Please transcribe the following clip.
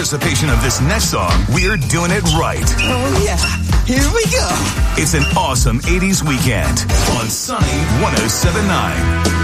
anticipation of this next song, we're doing it right. Oh, yeah. Here we go. It's an awesome 80s weekend on Sunny 107.9.